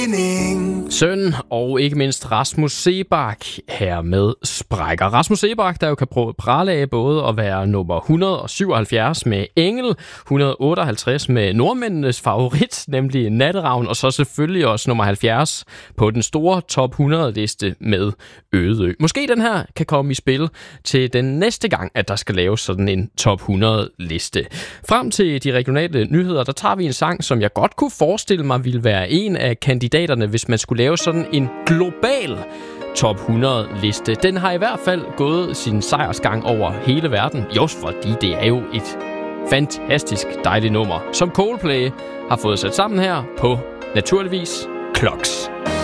mening. Søn og ikke mindst Rasmus Seebach her med Sprækker. Rasmus Seebach, der jo kan prale af både at være nummer 177 med Engel, 158 med nordmændenes favorit, nemlig Natteravn, og så selvfølgelig også nummer 70 på den store top 100-liste med Ødeø. Måske den her kan komme i spil til den næste gang, at der skal laves sådan en top 100-liste. Frem til de regionale nyheder, der tager vi en sang, som jeg godt kunne forestille mig ville være en af kandidaterne, hvis man skulle lave sådan en global top 100-liste. Den har i hvert fald gået sin sejrsgang over hele verden, just fordi det er jo et fantastisk dejligt nummer, som Coldplay har fået sat sammen her på naturligvis Clocks.